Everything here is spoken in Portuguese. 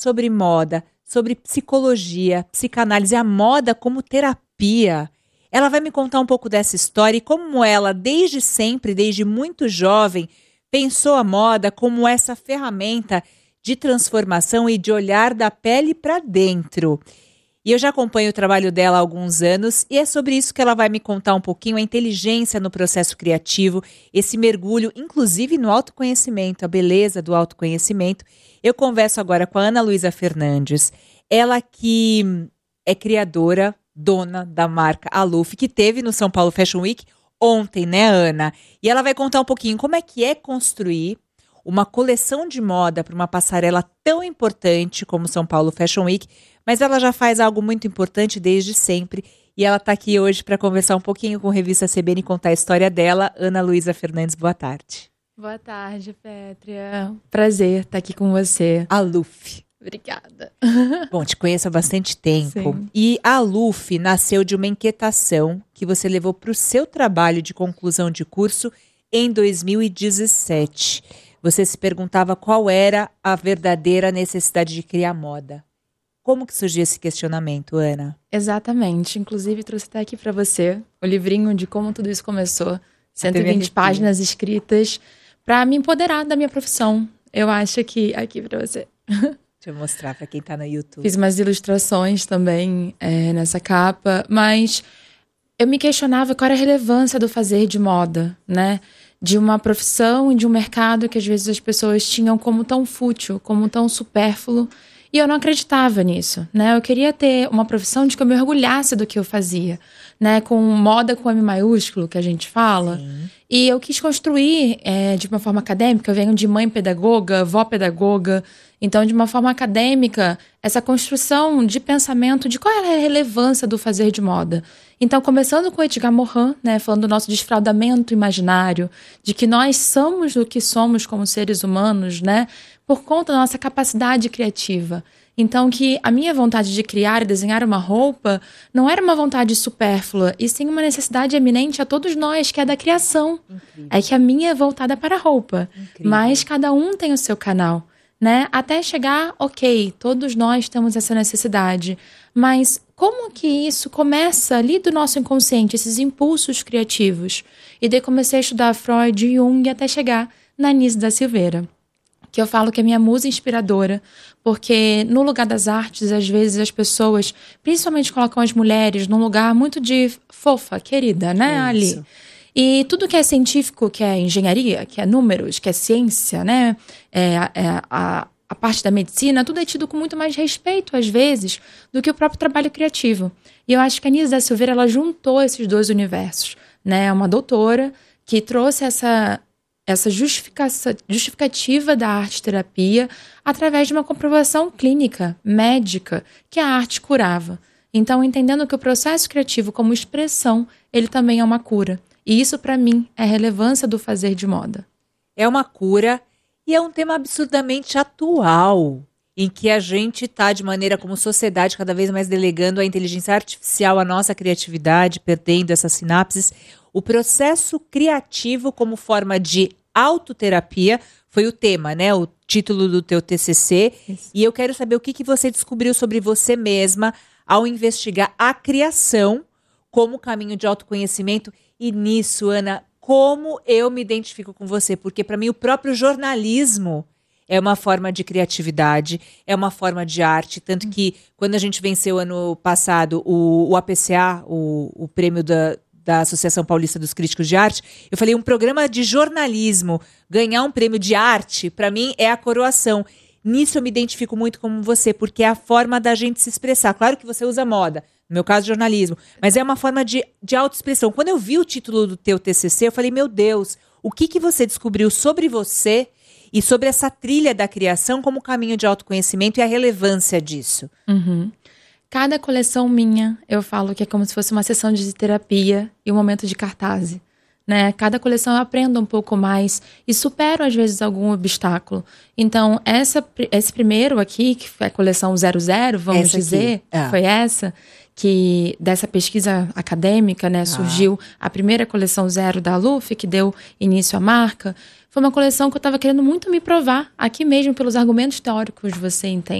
sobre moda, sobre psicologia, psicanálise, a moda como terapia. Ela vai me contar um pouco dessa história e como ela, desde sempre, desde muito jovem, pensou a moda como essa ferramenta de transformação e de olhar da pele para dentro. E eu já acompanho o trabalho dela há alguns anos e é sobre isso que ela vai me contar um pouquinho, a inteligência no processo criativo, esse mergulho, inclusive no autoconhecimento, a beleza do autoconhecimento. Eu converso agora com a Ana Luísa Fernandes, ela que é criadora, dona da marca Aluf, que teve no São Paulo Fashion Week ontem, né, Ana? E ela vai contar um pouquinho como é que é construir uma coleção de moda para uma passarela tão importante como São Paulo Fashion Week, mas ela já faz algo muito importante desde sempre e ela está aqui hoje para conversar um pouquinho com a Revista CBN e contar a história dela. Ana Luísa Fernandes, boa tarde. Boa tarde, Pétria. Prazer estar aqui com você. Aluf. Obrigada. Bom, te conheço há bastante tempo. Sim. E a Aluf nasceu de uma inquietação que você levou para o seu trabalho de conclusão de curso em 2017. Você se perguntava qual era a verdadeira necessidade de criar moda. Como que surgiu esse questionamento, Ana? Exatamente. Inclusive, trouxe até aqui para você o livrinho de como tudo isso começou. 120 páginas escritas para me empoderar da minha profissão. Eu acho que... Aqui para você. Deixa eu mostrar para quem tá no YouTube. Fiz umas ilustrações também nessa capa, mas eu me questionava qual era a relevância do fazer de moda, né? De uma profissão e de um mercado que às vezes as pessoas tinham como tão fútil, como tão supérfluo, e eu não acreditava nisso, né? Eu queria ter uma profissão de que eu me orgulhasse do que eu fazia, né? Com moda com M maiúsculo, que a gente fala. Sim. E eu quis construir de uma forma acadêmica. Eu venho de mãe pedagoga, vó pedagoga. Então, de uma forma acadêmica, essa construção de pensamento de qual é a relevância do fazer de moda. Então, começando com Edgar Morin, né, falando do nosso desfraldamento imaginário, de que nós somos o que somos como seres humanos, né, por conta da nossa capacidade criativa. Então, que a minha vontade de criar e desenhar uma roupa não era uma vontade supérflua, e sim uma necessidade eminente a todos nós, que é da criação. Incrível. É que a minha é voltada para a roupa. Incrível. Mas cada um tem o seu canal, né? Até chegar, ok, todos nós temos essa necessidade. Mas como que isso começa ali do nosso inconsciente, esses impulsos criativos? E daí comecei a estudar Freud e Jung até chegar na Anísia da Silveira, que eu falo que é minha musa inspiradora, porque no lugar das artes, às vezes as pessoas, principalmente colocam as mulheres num lugar muito de fofa, querida, né, ali. E tudo que é científico, que é engenharia, que é números, que é ciência, né, a parte da medicina, tudo é tido com muito mais respeito, às vezes, do que o próprio trabalho criativo. E eu acho que a Anísia da Silveira, ela juntou esses dois universos, né, uma doutora que trouxe essa justificativa da arte-terapia através de uma comprovação clínica, médica, que a arte curava. Então, entendendo que o processo criativo como expressão, ele também é uma cura. E isso, para mim, é a relevância do fazer de moda. É uma cura e é um tema absurdamente atual, em que a gente está, de maneira como sociedade, cada vez mais delegando a inteligência artificial, a nossa criatividade, perdendo essas sinapses. O processo criativo como forma de autoterapia foi o tema, né? O título do teu TCC. Isso. E eu quero saber o que você descobriu sobre você mesma ao investigar a criação como caminho de autoconhecimento. E nisso, Ana, como eu me identifico com você? Porque para mim o próprio jornalismo é uma forma de criatividade, é uma forma de arte, tanto que quando a gente venceu ano passado o APCA, o prêmio da Associação Paulista dos Críticos de Arte, eu falei, um programa de jornalismo ganhar um prêmio de arte, para mim, é a coroação. Nisso eu me identifico muito como você, porque é a forma da gente se expressar. Claro que você usa moda, no meu caso, jornalismo, mas é uma forma de autoexpressão. Quando eu vi o título do teu TCC, eu falei, meu Deus, o que você descobriu sobre você e sobre essa trilha da criação como caminho de autoconhecimento e a relevância disso? Uhum. Cada coleção minha, eu falo que é como se fosse uma sessão de terapia e um momento de cartaz, né? Cada coleção eu aprendo um pouco mais e supero, às vezes, algum obstáculo. Então, esse primeiro aqui, que foi a coleção 00, vamos essa dizer, foi essa, que dessa pesquisa acadêmica, né, surgiu a primeira coleção 0 da Aluf, que deu início à marca. Foi uma coleção que eu estava querendo muito me provar, aqui mesmo, pelos argumentos teóricos, você entende?